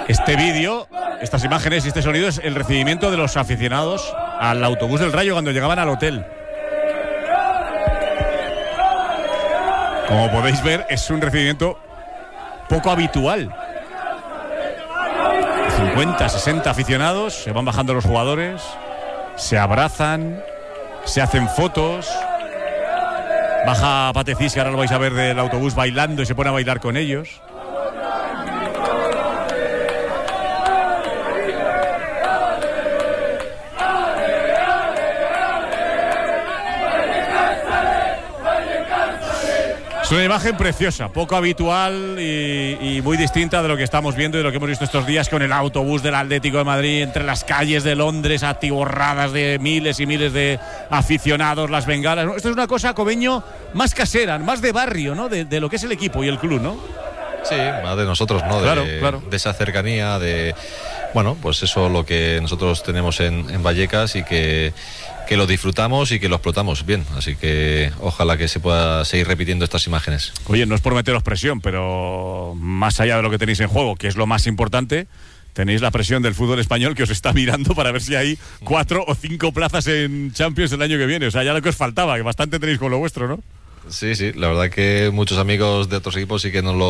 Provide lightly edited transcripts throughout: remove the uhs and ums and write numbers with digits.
Este vídeo, estas imágenes y este sonido es el recibimiento de los aficionados al autobús del Rayo cuando llegaban al hotel. Como podéis ver, es un recibimiento poco habitual. 50, 60 aficionados, se van bajando los jugadores, se abrazan, se hacen fotos. Baja Patecís, que ahora lo vais a ver, del autobús bailando y se pone a bailar con ellos. Es una imagen preciosa, poco habitual y muy distinta de lo que estamos viendo y de lo que hemos visto estos días con el autobús del Atlético de Madrid entre las calles de Londres atiborradas de miles y miles de aficionados, las bengalas. Esto es una cosa, Cobeño, más casera, más de barrio, ¿no? De lo que es el equipo y el club, ¿no? Sí, más de nosotros, ¿no? Claro. De esa cercanía, bueno, pues eso lo que nosotros tenemos en Vallecas y que lo disfrutamos y que lo explotamos bien, así que ojalá que se pueda seguir repitiendo estas imágenes. Oye, no es por meteros presión, pero más allá de lo que tenéis en juego, que es lo más importante, tenéis la presión del fútbol español que os está mirando para ver si hay 4 o 5 plazas en Champions el año que viene, o sea, ya lo que os faltaba, que bastante tenéis con lo vuestro, ¿no? Sí, la verdad que muchos amigos de otros equipos sí que nos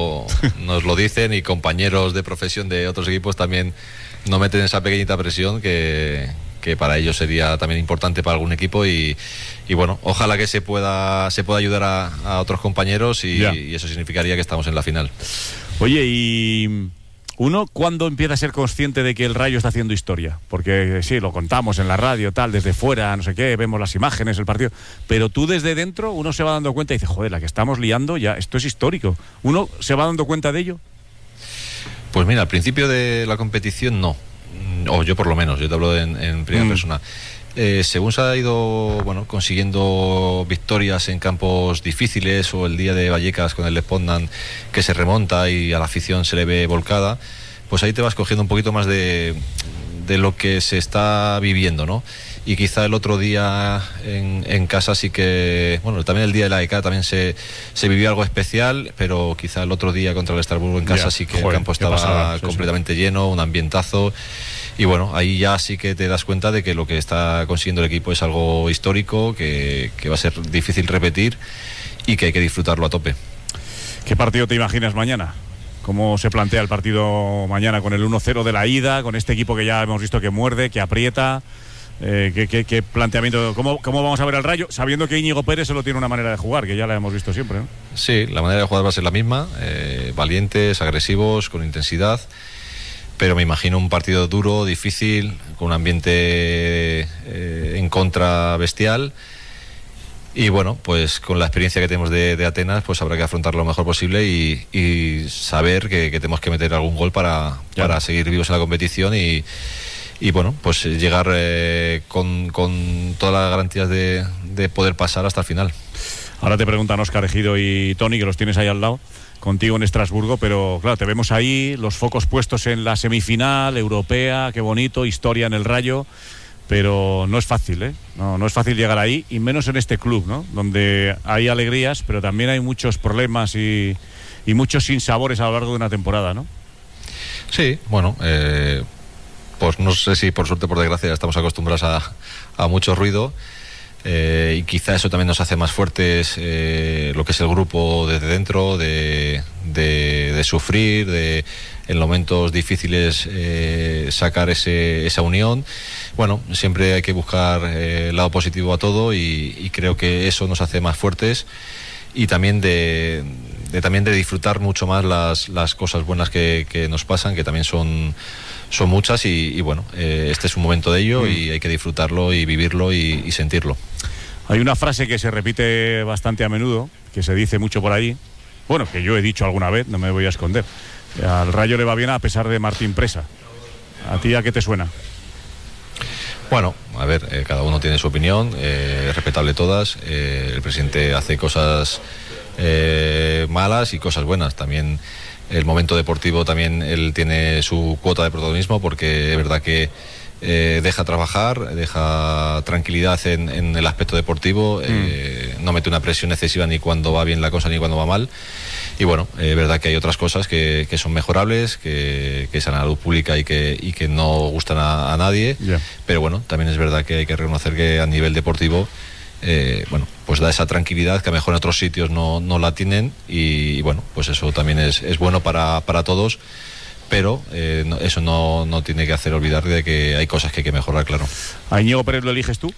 lo dicen, y compañeros de profesión de otros equipos también nos meten esa pequeñita presión que para ellos sería también importante para algún equipo y bueno, ojalá que se pueda ayudar a otros compañeros y eso significaría que estamos en la final. Oye, y uno, ¿cuándo empieza a ser consciente de que el Rayo está haciendo historia? Porque sí, lo contamos en la radio, tal, desde fuera, no sé qué, vemos las imágenes, el partido, pero tú desde dentro uno se va dando cuenta y dice, joder, la que estamos liando ya, esto es histórico. ¿Uno se va dando cuenta de ello? Pues mira, al principio de la competición no, o yo por lo menos, yo te hablo en primera persona. Según se ha ido consiguiendo victorias en campos difíciles, o el día de Vallecas con el Espondan que se remonta y a la afición se le ve volcada, pues ahí te vas cogiendo un poquito más de lo que se está viviendo, ¿no? Y quizá el otro día en casa sí que, bueno, también el día de la ECA también se vivió algo especial, pero quizá el otro día contra el Estrasburgo en casa sí que el campo estaba completamente lleno, un ambientazo. Y bueno, ahí ya sí que te das cuenta de que lo que está consiguiendo el equipo es algo histórico, que va a ser difícil repetir y que hay que disfrutarlo a tope. ¿Qué partido te imaginas mañana? ¿Cómo se plantea el partido mañana con el 1-0 de la ida, con este equipo que ya hemos visto que muerde, que aprieta? ¿Qué planteamiento? ¿Cómo vamos a ver al Rayo? Sabiendo que Íñigo Pérez solo tiene una manera de jugar, que ya la hemos visto siempre, ¿no? Sí, la manera de jugar va a ser la misma, valientes, agresivos, con intensidad. Pero me imagino un partido duro, difícil, con un ambiente en contra bestial. Y bueno, pues con la experiencia que tenemos de Atenas, pues habrá que afrontarlo lo mejor posible y saber que tenemos que meter algún gol para seguir vivos en la competición y bueno, pues llegar con todas las garantías de poder pasar hasta el final. Ahora te preguntan Óscar Ejido y Tony, que los tienes ahí al lado, contigo en Estrasburgo, pero claro, te vemos ahí, los focos puestos en la semifinal europea, qué bonito, historia en el Rayo, pero no es fácil, ¿eh? No es fácil llegar ahí, y menos en este club, ¿no? Donde hay alegrías, pero también hay muchos problemas y muchos sinsabores a lo largo de una temporada, ¿no? Sí, bueno, pues no sé si por suerte o por desgracia estamos acostumbrados a mucho ruido. Y quizá eso también nos hace más fuertes, lo que es el grupo desde dentro, de sufrir, en momentos difíciles sacar esa unión. Bueno, siempre hay que buscar el lado positivo a todo y creo que eso nos hace más fuertes, y también de disfrutar mucho más las cosas buenas que nos pasan, que también son muchas, y bueno, este es un momento de ello y hay que disfrutarlo y vivirlo y sentirlo. Hay una frase que se repite bastante a menudo, que se dice mucho por ahí, bueno, que yo he dicho alguna vez, no me voy a esconder: al Rayo le va bien a pesar de Martín Presa. ¿A ti a qué te suena? Bueno, a ver, cada uno tiene su opinión, respetable todas. El presidente hace cosas malas y cosas buenas. También el momento deportivo, también él tiene su cuota de protagonismo, porque es verdad que deja trabajar, deja tranquilidad en el aspecto deportivo, no mete una presión excesiva ni cuando va bien la cosa ni cuando va mal. bueno, es verdad que hay otras cosas que son mejorables, que salen a la luz pública y que no gustan a nadie, pero bueno, también es verdad que hay que reconocer que a nivel deportivo bueno, pues da esa tranquilidad que a lo mejor en otros sitios no la tienen, y bueno, pues eso también es bueno para todos, pero eso no tiene que hacer olvidar de que hay cosas que hay que mejorar, claro. ¿A Íñigo Pérez lo eliges tú?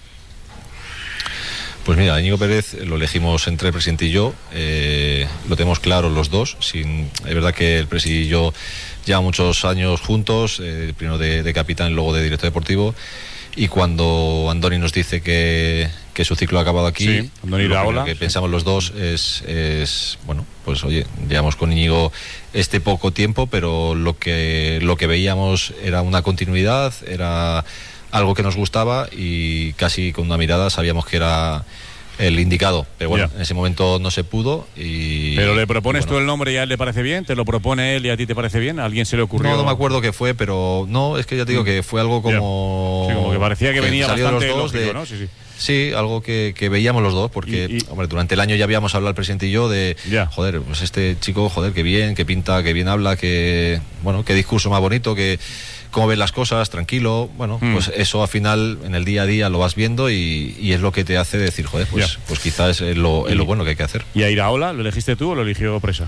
Pues mira, Íñigo Pérez lo elegimos entre el presidente y yo, lo tenemos claro los dos. Es verdad que el presidente y yo llevamos muchos años juntos, primero de capitán y luego de director deportivo, y cuando Andoni nos dice que su ciclo ha acabado aquí, sí, lo que pensamos los dos es bueno, pues oye, llevamos con Íñigo este poco tiempo, pero lo que veíamos era una continuidad, era algo que nos gustaba, y casi con una mirada sabíamos que era el indicado, pero bueno, en ese momento no se pudo. ¿Pero le propones tú el nombre y a él le parece bien? ¿Te lo propone él y a ti te parece bien? ¿A alguien se le ocurrió? No me acuerdo qué fue, pero no, es que ya te digo que fue algo como... Sí, como que parecía que venía bastante los dos lógico, ¿no? Sí, algo que veíamos los dos, porque hombre, durante el año ya habíamos hablado el presidente y yo de, joder, pues este chico, joder, qué bien, qué pinta, qué bien habla, que bueno, qué discurso más bonito, que cómo ves las cosas, tranquilo. Bueno, pues eso al final en el día a día lo vas viendo y es lo que te hace decir, joder, pues quizás es lo bueno que hay que hacer. ¿Y a Iraola lo elegiste tú o lo eligió Presa?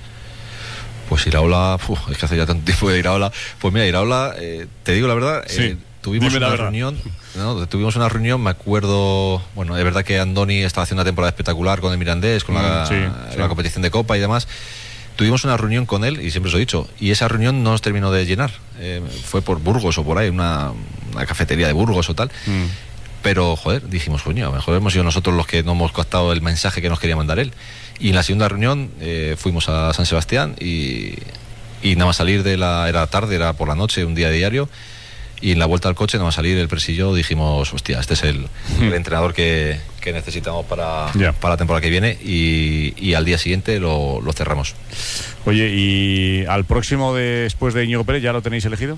Pues Iraola, es que hace ya tanto tiempo de Iraola. Pues mira, Iraola, te digo la verdad, tuvimos una reunión. Tuvimos una reunión, me acuerdo, bueno, es verdad que Andoni estaba haciendo una temporada espectacular con el Mirandés, con la competición de Copa y demás. Tuvimos una reunión con él, y siempre os he dicho, y esa reunión no nos terminó de llenar. Fue por Burgos o por ahí, una cafetería de Burgos o tal. Pero, joder, dijimos, coño, a lo mejor hemos sido nosotros los que no hemos captado el mensaje que nos quería mandar él. Y en la segunda reunión fuimos a San Sebastián y nada más salir era tarde, era por la noche, un día diario. Y en la vuelta al coche, nada más salir el presillo, dijimos, hostia, este es el entrenador que necesitamos para la temporada que viene, y al día siguiente lo cerramos. Oye, ¿y al próximo después de Íñigo Pérez ya lo tenéis elegido?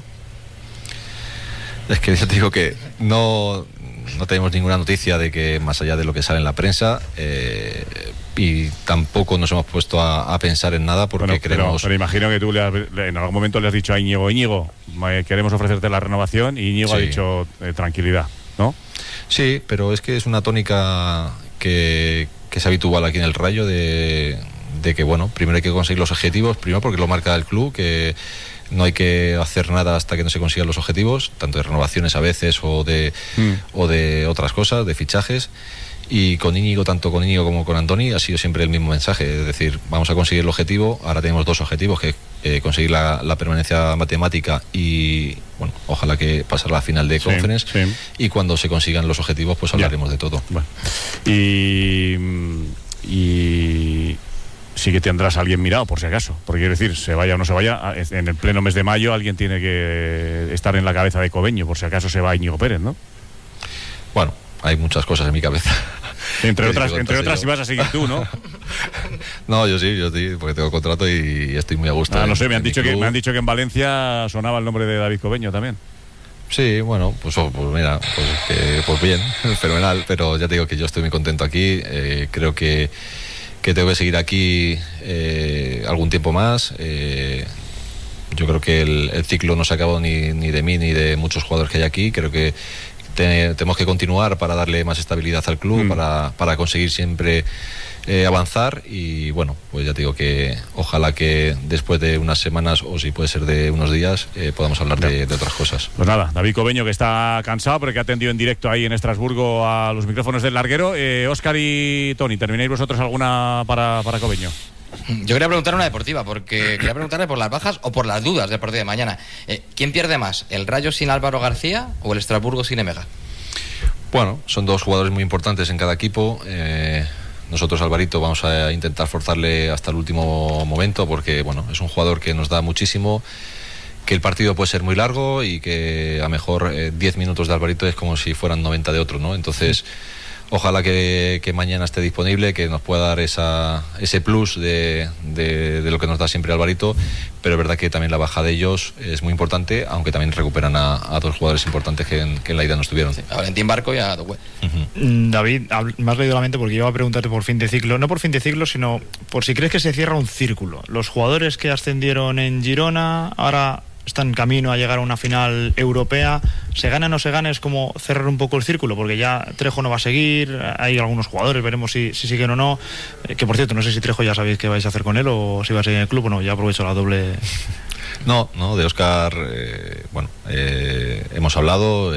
Es que yo te digo que no tenemos ninguna noticia de que, más allá de lo que sale en la prensa, y tampoco nos hemos puesto a pensar en nada porque queremos... Pero imagino que tú en algún momento le has dicho a Íñigo, queremos ofrecerte la renovación, y Íñigo ha dicho tranquilidad, ¿no? Sí, pero es que es una tónica que es habitual aquí en el Rayo de que, bueno, primero hay que conseguir los objetivos, primero porque lo marca el club, que no hay que hacer nada hasta que no se consigan los objetivos, tanto de renovaciones a veces o de otras cosas, de fichajes. Y con Íñigo, tanto con Íñigo como con Andoni, ha sido siempre el mismo mensaje, es decir, vamos a conseguir el objetivo. Ahora tenemos dos objetivos, que conseguir la permanencia matemática y, bueno, ojalá que pasar a la final de Conference, y cuando se consigan los objetivos pues hablaremos de todo. Bueno. Y sí que tendrás a alguien mirado, por si acaso, porque quiero decir, se vaya o no se vaya, en el pleno mes de mayo alguien tiene que estar en la cabeza de Cobeño, por si acaso se va Íñigo Pérez, ¿no? Bueno, hay muchas cosas en mi cabeza. Entre otras si vas a seguir tú, ¿no? No, yo sí, porque tengo contrato y estoy muy a gusto. No sé, me han dicho que en Valencia sonaba el nombre de David Cobeño también. Sí, bueno, pues mira, pues bien, fenomenal, pero ya te digo que yo estoy muy contento aquí, creo que tengo que seguir aquí algún tiempo más. Yo creo que el ciclo no se ha acabado ni de mí ni de muchos jugadores que hay aquí. Creo que tenemos que continuar para darle más estabilidad al club, para conseguir siempre avanzar, y bueno, pues ya te digo que ojalá que después de unas semanas, o si puede ser de unos días, podamos hablar de otras cosas. Pues nada, David Cobeño, que está cansado porque ha atendido en directo ahí en Estrasburgo a los micrófonos del larguero. Óscar y Tony, ¿termináis vosotros alguna para Cobeño? Yo quería preguntar una deportiva, porque quería preguntarle por las bajas o por las dudas del partido de mañana. ¿Quién pierde más, el Rayo sin Álvaro García o el Estrasburgo sin Emega? Bueno, son dos jugadores muy importantes en cada equipo. Nosotros, Alvarito, vamos a intentar forzarle hasta el último momento, porque bueno, es un jugador que nos da muchísimo, que el partido puede ser muy largo y que a lo mejor 10 minutos de Alvarito es como si fueran 90 de otro, ¿no? Entonces Ojalá que mañana esté disponible, que nos pueda dar ese plus de lo que nos da siempre Alvarito, pero es verdad que también la baja de ellos es muy importante, aunque también recuperan a dos jugadores importantes que en la ida no estuvieron. Sí, a Valentín Barco y a Dogüe. David, me has leído la mente porque yo iba a preguntarte por fin de ciclo, no por fin de ciclo, sino por si crees que se cierra un círculo. Los jugadores que ascendieron en Girona ahora están en camino a llegar a una final europea. Se gana o no se gana, es como cerrar un poco el círculo, porque ya Trejo no va a seguir, hay algunos jugadores, veremos si siguen o no, que por cierto, no sé si Trejo ya sabéis qué vais a hacer con él o si va a seguir en el club o no, ya aprovecho la doble. No, de Óscar, hemos hablado,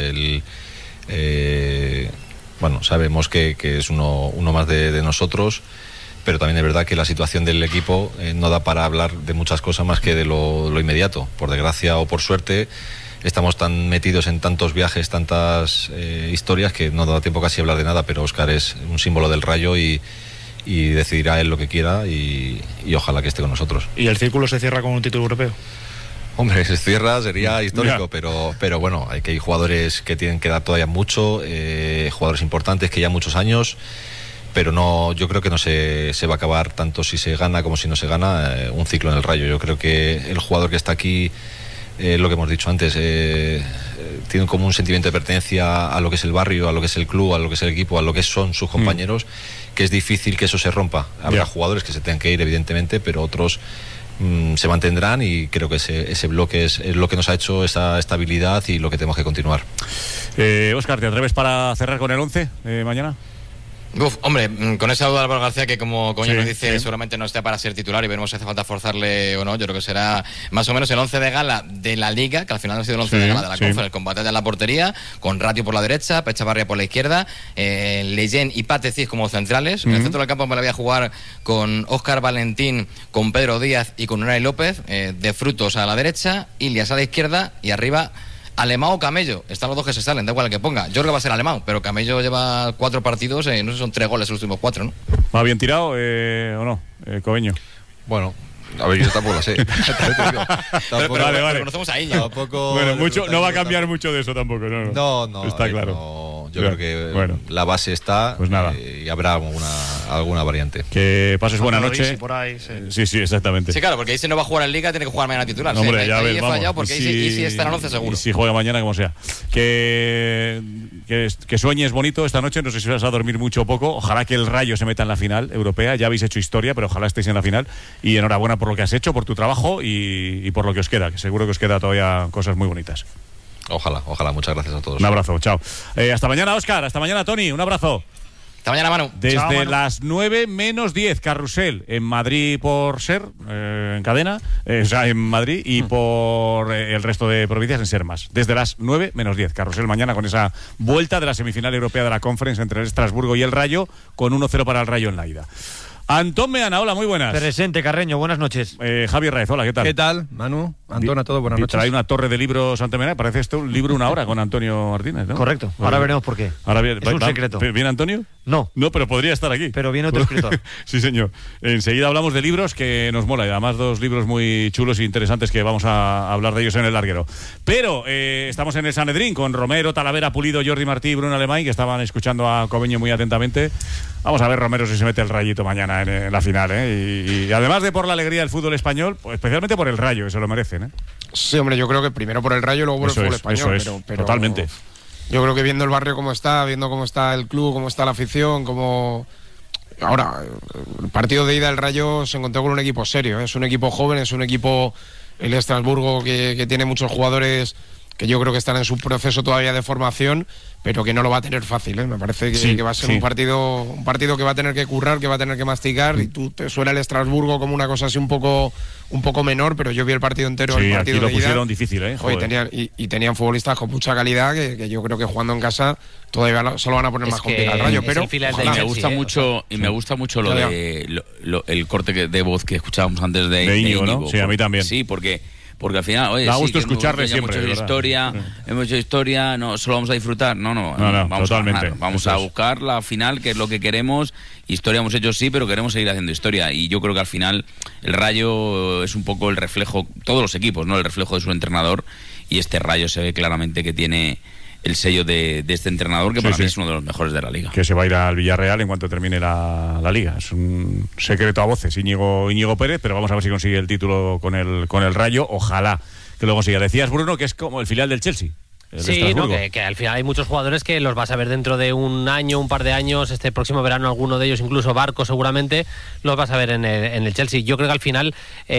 sabemos que es uno más de nosotros, pero también es verdad que la situación del equipo no da para hablar de muchas cosas más que de lo inmediato. Por desgracia o por suerte, estamos tan metidos en tantos viajes, tantas historias, que no da tiempo casi a hablar de nada, pero Óscar es un símbolo del Rayo y decidirá él lo que quiera y ojalá que esté con nosotros. ¿Y el círculo se cierra con un título europeo? Hombre, si se cierra sería histórico, pero bueno, hay jugadores que tienen que dar todavía mucho, jugadores importantes que ya muchos años, pero no, yo creo que no se va a acabar tanto si se gana como si no se gana un ciclo en el Rayo. Yo creo que el jugador que está aquí, lo que hemos dicho antes, tiene como un sentimiento de pertenencia a lo que es el barrio, a lo que es el club, a lo que es el equipo, a lo que son sus compañeros, que es difícil que eso se rompa. Habrá jugadores que se tengan que ir, evidentemente, pero otros se mantendrán, y creo que ese bloque es lo que nos ha hecho esa estabilidad y lo que tenemos que continuar. Óscar, ¿te atreves para cerrar con el 11 mañana? Hombre, con esa duda de Álvaro García, que como Coño nos dice, sí, seguramente no esté para ser titular, y veremos si hace falta forzarle o no. Yo creo que será más o menos el 11 de gala de la Liga, que al final ha sido el 11 de gala de la Conference. El combate en la portería, con Ratio por la derecha, Pechavarria por la izquierda, Leyen y Pate Cid como centrales. En el centro del campo me la voy a jugar con Óscar Valentín, con Pedro Díaz y con Unai López, de Frutos a la derecha, Ilias a la izquierda, y arriba Alemão o Camello. Están los dos que se salen, da igual el que ponga. Yo creo que va a ser Alemão, pero Camello lleva 4 partidos, no sé si son 3 goles en los últimos 4, ¿no? ¿Va bien tirado o no, Cobeño? Bueno, a ver, yo tampoco lo sé. Pero vale. conocemos a ella. Tampoco, bueno, no va a cambiar mucho de eso tampoco, ¿no? No, está claro. No, yo creo que la base está, pues nada. Y habrá alguna variante. Que pases buena noche. Por ahí, sí, exactamente. Sí, claro, porque Isi no va a jugar en Liga, tiene que jugar mañana titular. Hombre, ya ves, he fallado porque Isi está en 11 seguro. Y si juega mañana, como sea. Que sueñes bonito esta noche. No sé si vas a dormir mucho o poco. Ojalá que el Rayo se meta en la final europea. Ya habéis hecho historia, pero ojalá estéis en la final. Y enhorabuena por lo que has hecho, por tu trabajo y por lo que os queda, que seguro que os queda todavía cosas muy bonitas. Ojalá. Muchas gracias a todos. Un abrazo, chao. Hasta mañana, Óscar. Hasta mañana, Tony. Un abrazo. Hasta mañana, Manu. Desde Chao, Manu. las 9 menos 10, Carrusel en Madrid por Ser, en cadena, en Madrid, y por el resto de provincias en Ser Más. Desde las 9 menos 10, Carrusel mañana con esa vuelta de la semifinal europea de la Conference entre el Estrasburgo y el Rayo, con 1-0 para el Rayo en la ida. Antón Meana, hola, muy buenas. Presente, Carreño, buenas noches. Javier Raez, hola, ¿qué tal? ¿Qué tal, Manu? Antón, a todos, buenas noches. Trae una torre de libros, Antón Meana, parece esto un libro 1 hora con Antonio Martínez, ¿no? Correcto, ahora veremos por qué. Ahora bien, es un secreto. ¿Viene Antonio? No, pero podría estar aquí. pero viene otro escritor. Sí, señor. Enseguida hablamos de libros, que nos mola, y además 2 libros muy chulos e interesantes que vamos a hablar de ellos en el larguero. Pero estamos en el Sanedrín con Romero, Talavera, Pulido, Jordi Martí y Bruno Alemany, que estaban escuchando a Cobeño muy atentamente. Vamos a ver, Romero, si se mete el Rayito mañana en la final, ¿eh? Y además de por la alegría del fútbol español, pues especialmente por el Rayo, que se lo merecen, ¿eh? Sí, hombre, yo creo que primero por el Rayo y luego por el fútbol español. Eso es, pero totalmente. Yo creo que viendo el barrio como está, viendo cómo está el club, cómo está la afición, cómo... Ahora, el partido de ida del Rayo se encontró con un equipo serio, ¿eh? Es un equipo joven, es un equipo, el Estrasburgo, que tiene muchos jugadores que yo creo que están en su proceso todavía de formación, pero que no lo va a tener fácil, ¿eh? Me parece que va a ser un partido que va a tener que currar, que va a tener que masticar, y tú te suena el Estrasburgo como una cosa así un poco menor, pero yo vi el partido entero. Sí, el partido aquí lo de ida, pusieron difícil, ¿eh? Tenían futbolistas con mucha calidad que yo creo que jugando en casa todavía solo van a poner más complicado al Rayo, pero me gusta mucho el corte de voz que escuchábamos antes de Íñigo, ¿no? Sí, a mí también. Sí, porque al final, oye, da gusto escucharle siempre. Hemos hecho historia, no solo vamos a disfrutar, no, vamos totalmente. A ganar, vamos a buscar la final, que es lo que queremos. Historia hemos hecho sí, pero queremos seguir haciendo historia, y yo creo que al final el Rayo es un poco el reflejo, todos los equipos, ¿no? El reflejo de su entrenador, y este Rayo se ve claramente que tiene el sello de este entrenador, que para mí es uno de los mejores de la Liga. Que se va a ir al Villarreal en cuanto termine la Liga. Es un secreto a voces, Íñigo Pérez, pero vamos a ver si consigue el título con el Rayo. Ojalá que lo consiga. Decías, Bruno, que es como el filial del Chelsea. Sí, no, que al final hay muchos jugadores que los vas a ver dentro de un año, un par de años, este próximo verano alguno de ellos, incluso Barco seguramente, los vas a ver en el Chelsea. Yo creo que al final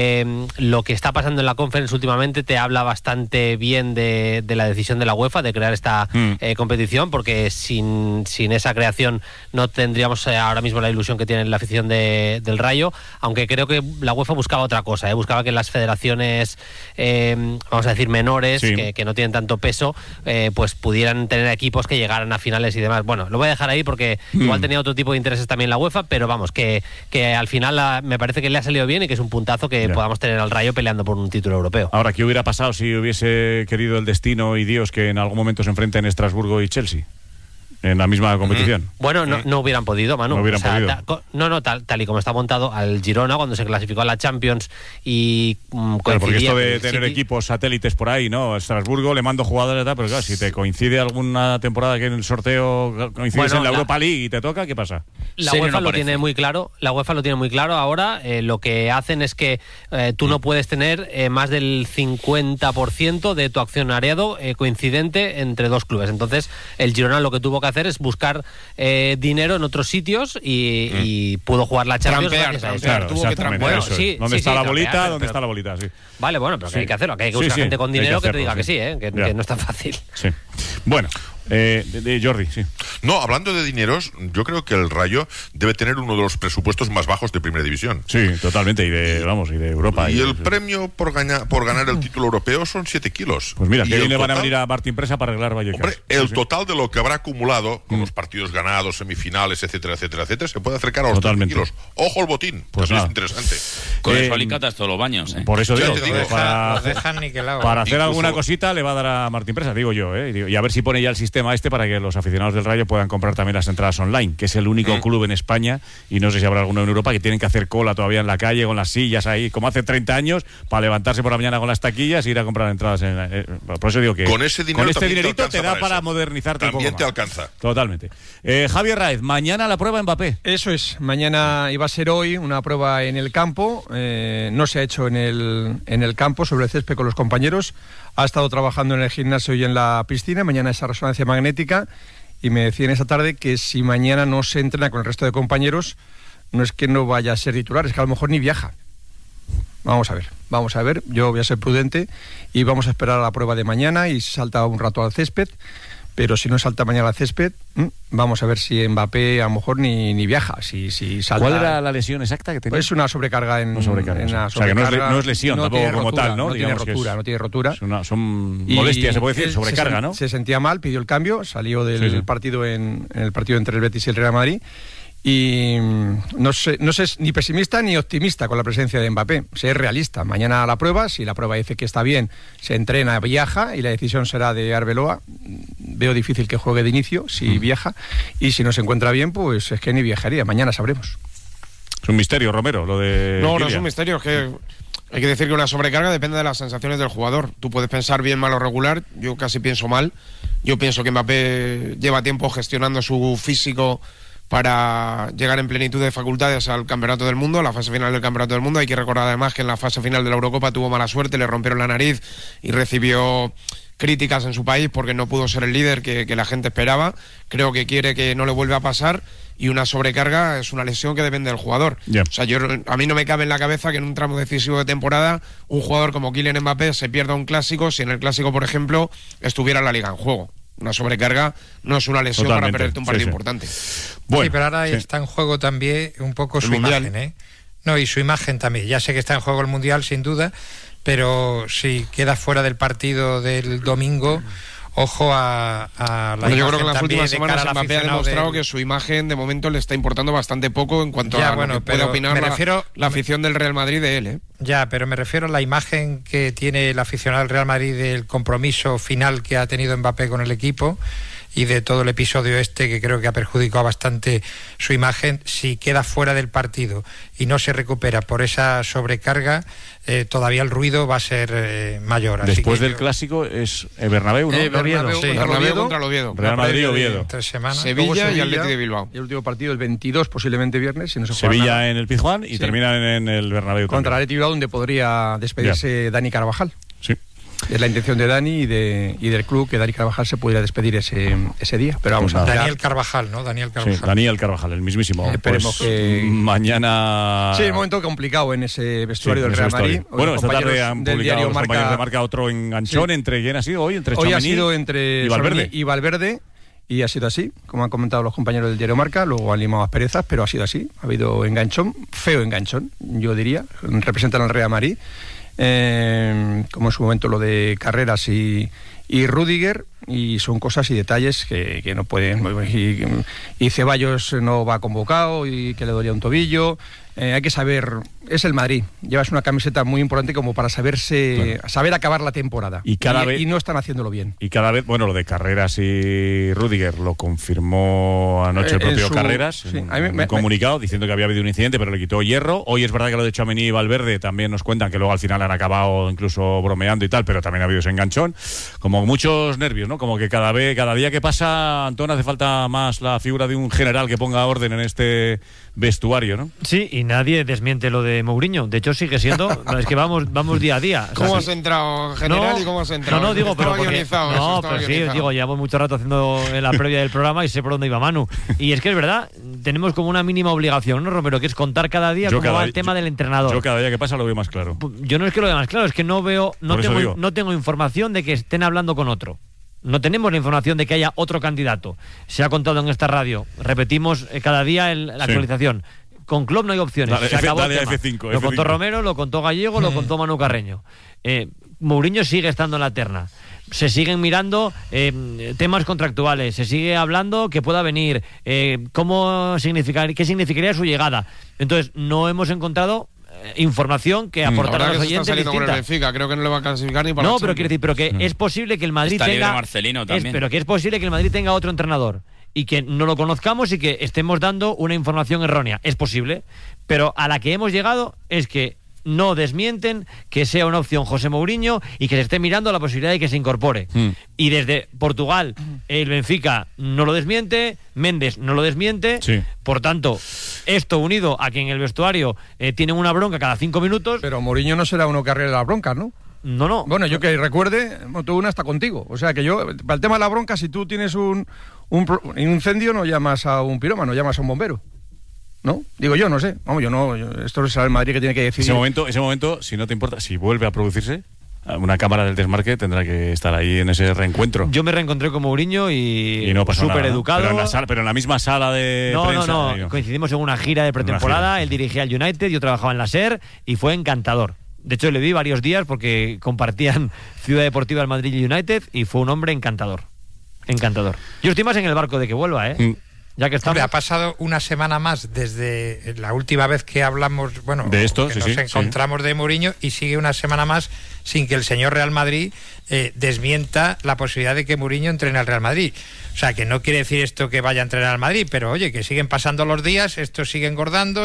lo que está pasando en la Conference últimamente te habla bastante bien de la decisión de la UEFA de crear esta competición, porque sin esa creación no tendríamos ahora mismo la ilusión que tiene la afición del Rayo, aunque creo que la UEFA buscaba otra cosa, buscaba que las federaciones, vamos a decir, menores, que no tienen tanto peso, pues pudieran tener equipos que llegaran a finales y demás. Bueno, lo voy a dejar ahí porque igual tenía otro tipo de intereses también la UEFA, pero vamos, que al final me parece que le ha salido bien y que es un puntazo que podamos tener al Rayo peleando por un título europeo. Ahora, ¿qué hubiera pasado si hubiese querido el destino y Dios que en algún momento se enfrenten Estrasburgo y Chelsea en la misma competición? Bueno, no hubieran podido, Manu. No hubieran podido. Tal y como está montado al Girona cuando se clasificó a la Champions y claro, porque esto de tener equipos satélites por ahí, ¿no? Estrasburgo le mando jugadores, pero claro, si te coincide alguna temporada que en el sorteo coincides en la Europa League y te toca, ¿qué pasa? La UEFA lo tiene muy claro. La UEFA lo tiene muy claro. Ahora lo que hacen es que tú no puedes tener más del 50% de tu accionariado coincidente entre dos clubes. Entonces, el Girona lo que tuvo que hacer es buscar dinero en otros sitios y pudo jugar la Champions. Claro, tuvo que trampear. Bueno, ¿Dónde está la bolita? ¿Dónde está la bolita? Sí. Vale, bueno, pero que hay que hacerlo, que hay que buscar gente con dinero que te diga que sí, que no es tan fácil. Sí. Bueno, de Jordi, sí. No, hablando de dineros, yo creo que el Rayo debe tener uno de los presupuestos más bajos de Primera División. Sí, totalmente, y de Europa. Y el premio por ganar el título europeo son 7 kilos. Pues mira, que le van a venir a Martín Presa para arreglar Vallecas. Hombre, el total de lo que habrá acumulado con los partidos ganados, semifinales, etcétera, se puede acercar a los 13 kilos. Ojo el botín, pues es interesante. Con eso alicatas todos los baños. Por eso digo, para hacer alguna cosita le va a dar a Martín Presa, digo yo, y a ver si pone ya el sistema para que los aficionados del Rayo puedan comprar también las entradas online, que es el único club en España, y no sé si habrá alguno en Europa, que tienen que hacer cola todavía en la calle con las sillas ahí, como hace 30 años, para levantarse por la mañana con las taquillas e ir a comprar entradas. Por eso digo que con ese dinero este dinerito te da para modernizarte un poco más. También te alcanza. Totalmente. Javier Raez, mañana la prueba Mbappé. Eso es, mañana iba a ser hoy una prueba en el campo, no se ha hecho en el campo, sobre el césped con los compañeros, ha estado trabajando en el gimnasio y en la piscina, mañana esa resonancia magnética, y me decían esa tarde que si mañana no se entrena con el resto de compañeros, no es que no vaya a ser titular, es que a lo mejor ni viaja. Vamos a ver, yo voy a ser prudente y vamos a esperar a la prueba de mañana y salta un rato al césped, pero si no salta mañana al césped, vamos a ver si Mbappé a lo mejor ni viaja. Si salta... ¿Cuál era la lesión exacta que tenía? Pues una sobrecarga en... O sea, que no es lesión tampoco como tal, ¿no? No tiene rotura. Son molestias, se puede decir, sobrecarga, ¿no? Se sentía mal, pidió el cambio, salió del partido en el partido entre el Betis y el Real Madrid. Y no sé ni pesimista ni optimista con la presencia de Mbappé. Es realista. Mañana la prueba, si la prueba dice que está bien, se entrena, viaja y la decisión será de Arbeloa. Veo difícil que juegue de inicio si viaja, y si no se encuentra bien, pues es que ni viajaría. Mañana sabremos. Es un misterio, Romero, lo de... No es un misterio, es que hay que decir que una sobrecarga depende de las sensaciones del jugador. Tú puedes pensar bien, mal o regular, yo casi pienso mal. Yo pienso que Mbappé lleva tiempo gestionando su físico para llegar en plenitud de facultades al Campeonato del Mundo, a la fase final del Campeonato del Mundo. Hay que recordar además que en la fase final de la Eurocopa tuvo mala suerte, le rompieron la nariz y recibió críticas en su país porque no pudo ser el líder que la gente esperaba. Creo que quiere que no le vuelva a pasar, y una sobrecarga es una lesión que depende del jugador. Yeah. O sea, a mí no me cabe en la cabeza que en un tramo decisivo de temporada un jugador como Kylian Mbappé se pierda un clásico si en el clásico, por ejemplo, estuviera la Liga en juego. Una sobrecarga no es una lesión para perderte un partido importante. Bueno, sí, pero ahora está en juego también un poco su imagen, ¿eh? No, y su imagen también. Ya sé que está en juego el Mundial, sin duda, pero si queda fuera del partido del domingo, ojo a la imagen. Yo creo que en las últimas de semanas Mbappé ha demostrado que su imagen de momento le está importando bastante poco en cuanto a lo que puede opinar la afición del Real Madrid de él, ¿eh? Ya, pero me refiero a la imagen que tiene el aficionado del Real Madrid del compromiso final que ha tenido Mbappé con el equipo. y de todo el episodio que creo que ha perjudicado bastante su imagen, si queda fuera del partido y no se recupera por esa sobrecarga, todavía el ruido va a ser mayor. Después del clásico es Bernabéu Bernabéu, ¿no? Bernabéu contra el Oviedo. Real Madrid, Oviedo. 3 semanas. Sevilla y Atlético de Bilbao. Y el último partido el 22, posiblemente viernes. Si no se Sevilla juega nada. en el Pizjuán y termina en el Bernabéu. Contra el Atlético de Bilbao, donde podría despedirse Dani Carvajal. Sí. Es la intención de Dani y del club que Dani Carvajal se pudiera despedir ese día. Pero vamos a Daniel Carvajal, ¿no? Daniel Carvajal. Sí, Daniel Carvajal, el mismísimo. Esperemos que mañana. Sí, un momento complicado en ese vestuario del Real Madrid. Bueno, esta tarde han publicado los compañeros de Marca otro enganchón. ¿Entre quién ha sido hoy? Entre Tchouaméni, hoy ha sido entre y Valverde. Y ha sido así, como han comentado los compañeros del diario Marca, luego han limado asperezas, pero ha sido así. Ha habido enganchón, feo enganchón, yo diría. Representan al Real Madrid. Como en su momento lo de Carreras y Rüdiger, y son cosas y detalles que no pueden. Y Ceballos no va convocado y que le dolía un tobillo. Hay que saber, es el Madrid, llevas una camiseta muy importante como para saber acabar la temporada, y no están haciéndolo bien. Y cada vez, bueno, lo de Carreras y Rüdiger lo confirmó anoche el propio Carreras en un comunicado diciendo que había habido un incidente, pero le quitó hierro. Hoy es verdad que lo de Tchouaméni y Valverde también nos cuentan que luego al final han acabado incluso bromeando y tal, pero también ha habido ese enganchón, como muchos nervios, ¿no? Como que cada día que pasa, Antón, hace falta más la figura de un general que ponga orden en este vestuario, ¿no? Sí, y nadie desmiente lo de Mourinho. De hecho, sigue siendo. Es que vamos día a día. ¿Cómo has entrado, general, y cómo has entrado? No, digo, pero sí, digo, llevo mucho rato haciendo la previa del programa y sé por dónde iba Manu. Y es que es verdad, tenemos como una mínima obligación, ¿no, Romero? Que es contar cada día cómo va el tema del entrenador. Yo cada día que pasa lo veo más claro. Yo no es que lo vea más claro, es que no tengo información de que estén hablando con otro. No tenemos la información de que haya otro candidato. Se ha contado en esta radio. Repetimos cada día la actualización. Con Klopp no hay opciones. Se acabó el tema. F5, lo contó Romero, lo contó Gallego, lo contó Manu Carreño. Mourinho sigue estando en la terna. Se siguen mirando temas contractuales. Se sigue hablando que pueda venir. ¿Qué significaría su llegada? Entonces, no hemos encontrado información que aportar a los oyentes distinta. Con el Benfica, creo que no le va a clasificar ni para no, pero quiero decir, pero que es posible que el Madrid pero que es posible que el Madrid tenga otro entrenador y que no lo conozcamos y que estemos dando una información errónea. Es posible, pero a la que hemos llegado es que no desmienten que sea una opción José Mourinho y que se esté mirando la posibilidad de que se incorpore. Y desde Portugal, el Benfica no lo desmiente, Méndez no lo desmiente. Sí. Por tanto, esto unido a que en el vestuario tienen una bronca cada 5 minutos. Pero Mourinho no será uno que arregle las broncas, ¿no? No. Bueno, yo que recuerde, tuve una hasta contigo. O sea que yo, para el tema de la bronca, si tú tienes un incendio, no llamas a un pirómano, llamas a un bombero. ¿No? Digo yo, no sé. Vamos, esto es el Madrid que tiene que decidir. Ese momento, si no te importa, si vuelve a producirse, una cámara del desmarque tendrá que estar ahí en ese reencuentro. Yo me reencontré con Mourinho y no pasó súper nada, educado. Pero en la misma sala de prensa. No. Coincidimos en una gira de pretemporada. Él dirigía el United, yo trabajaba en la SER y fue encantador. De hecho, le vi varios días porque compartían Ciudad Deportiva del Madrid y United y fue un hombre encantador. Encantador. Yo estoy más en el barco de que vuelva, Ya que estamos. Hombre, ha pasado una semana más desde la última vez que hablamos, de esto, que nos encontramos de Mourinho, y sigue una semana más sin que el señor Real Madrid desmienta la posibilidad de que Mourinho entrene al Real Madrid. O sea, que no quiere decir esto que vaya a entrenar al Madrid, pero oye, que siguen pasando los días, esto sigue engordando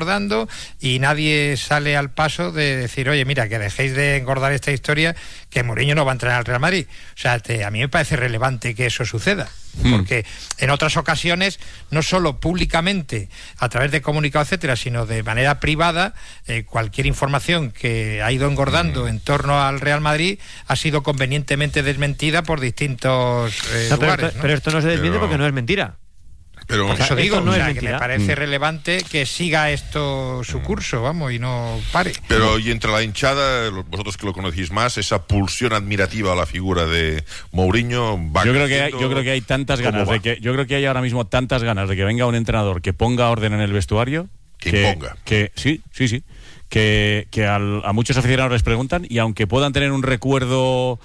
y nadie sale al paso de decir, oye, mira, que dejéis de engordar esta historia, que Mourinho no va a entrenar al Real Madrid. O sea, a mí me parece relevante que eso suceda, porque en otras ocasiones, no solo públicamente, a través de comunicado, etcétera, sino de manera privada, cualquier información que ha ido engordando en torno al Real Madrid ha sido convenientemente desmentida por distintos lugares, ¿no? Pero esto no se desmiente porque no es mentira. Pero eso digo, no es que me parece relevante que siga esto su curso, vamos, y no pare. Pero y entre la hinchada, vosotros que lo conocéis más, esa pulsión admirativa a la figura de Mourinho va. Yo creo que hay tantas ganas yo creo que hay ahora mismo tantas ganas de que venga un entrenador que ponga orden en el vestuario, que sí. Que a muchos aficionados les preguntan, y aunque puedan tener un recuerdo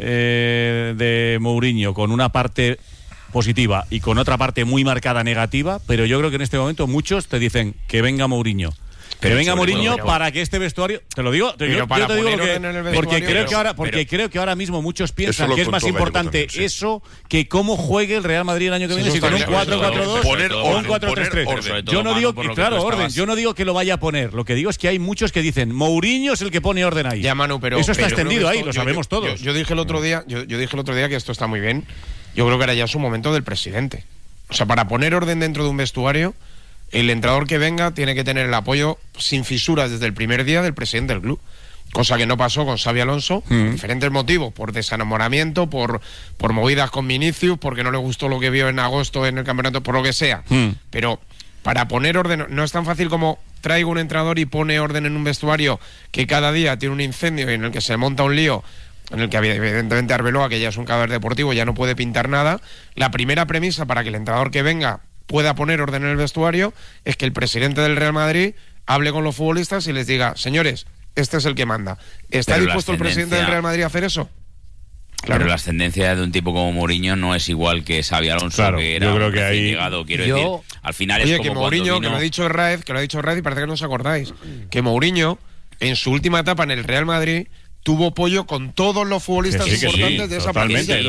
de Mourinho con una parte positiva y con otra parte muy marcada negativa, pero yo creo que en este momento muchos te dicen que venga Mourinho. Que venga Mourinho para que este vestuario, te lo digo, yo te digo lo que, porque creo que ahora mismo muchos piensan que es más importante eso que cómo juegue el Real Madrid el año que viene, si con un 4-4-2 o un 4-3-3. Yo no digo, claro, orden. Yo no digo que lo vaya a poner. Lo que digo es que hay muchos que dicen Mourinho es el que pone orden ahí. Ya, Manu, pero eso está extendido ahí, lo sabemos todos. Yo dije el otro día, que esto está muy bien. Yo creo que ahora ya es un momento del presidente. O sea, para poner orden dentro de un vestuario, el entrenador que venga tiene que tener el apoyo sin fisuras desde el primer día del presidente del club. Cosa que no pasó con Xabi Alonso, por diferentes motivos, por desenamoramiento, por movidas con Vinicius, porque no le gustó lo que vio en agosto en el campeonato, por lo que sea. Pero para poner orden, no es tan fácil como traigo un entrenador y pone orden en un vestuario que cada día tiene un incendio y en el que se monta un lío, en el que evidentemente Arbeloa, que ya es un cadáver deportivo, ya no puede pintar nada. La primera premisa para que el entrenador que venga pueda poner orden en el vestuario es que el presidente del Real Madrid hable con los futbolistas y les diga, señores, este es el que manda. ¿Está dispuesto el presidente del Real Madrid a hacer eso? Claro. Pero la ascendencia de un tipo como Mourinho no es igual que Xabi Alonso, claro, que era yo creo que ahí llegado, quiero decir, al final oye, es como que Mourinho, vino... que lo ha dicho Raez y parece que no os acordáis, que Mourinho en su última etapa en el Real Madrid tuvo pollo con todos los futbolistas importantes de esa plantilla.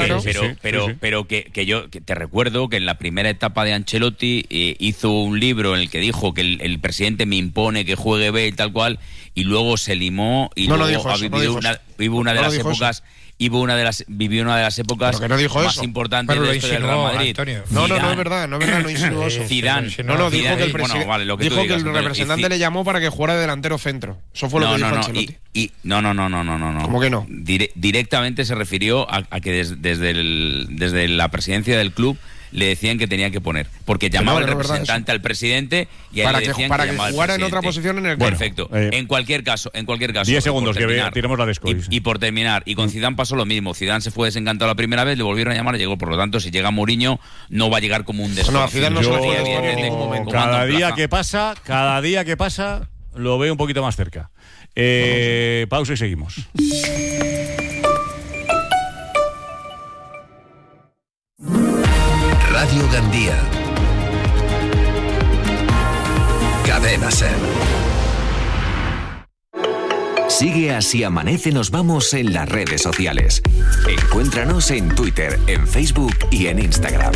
Pero que yo te recuerdo que en la primera etapa de Ancelotti hizo un libro en el que dijo que el presidente me impone que juegue B y tal cual, y luego se limó y vivió una de las épocas. Vivió una de las épocas más importantes de la historia del Real Madrid. No es verdad, no insinuó eso. Zidane. Dijo que el representante le llamó para que jugara de delantero centro. Eso fue lo que dijo Ancelotti. No. ¿Cómo que no? Directamente se refirió a que desde la presidencia del club le decían que tenía que poner, porque llamaba al representante al presidente y ahí le decían para que jugara en otra posición en el club. Perfecto. En cualquier caso 10 segundos que tiremos la descoy. Y por terminar, y con Zidane pasó lo mismo. Zidane se fue desencantado la primera vez, le volvieron a llamar y llegó. Por lo tanto, si llega Mourinho, no va a llegar como un desconocido. No, Zidane no se lo en ningún momento. Cada día que pasa, lo veo un poquito más cerca. Pausa y seguimos. Radio Gandía. Cadena SER. Sigue a Si Amanece Nos Vamos en las redes sociales. Encuéntranos en Twitter, en Facebook y en Instagram.